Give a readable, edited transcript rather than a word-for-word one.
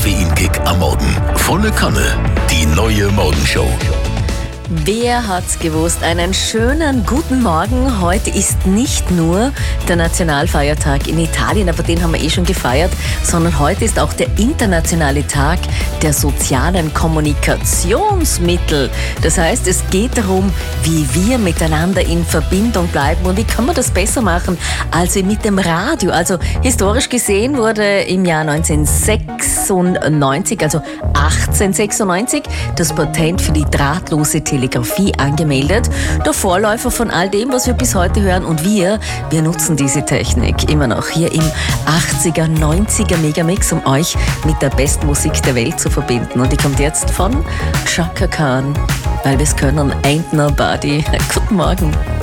Koffeinkick am Morgen. Volle Kanne. Die neue Morgenshow. Wer hat's gewusst? Einen schönen guten Morgen. Heute ist nicht nur der Nationalfeiertag in Italien, aber den haben wir schon gefeiert, sondern heute ist auch der internationale Tag der sozialen Kommunikationsmittel. Das heißt, es geht darum, wie wir miteinander in Verbindung bleiben und wie kann man das besser machen als mit dem Radio. Also historisch gesehen wurde im Jahr 1996, also 1896, das Patent für die drahtlose Telegrafie angemeldet. Der Vorläufer von all dem, was wir bis heute hören. Und wir nutzen diese Technik immer noch hier im 80er, 90er Megamix, um euch mit der besten Musik der Welt zu verbinden. Und die kommt jetzt von Chaka Khan, weil wir es können. Ain't Nobody. Guten Morgen.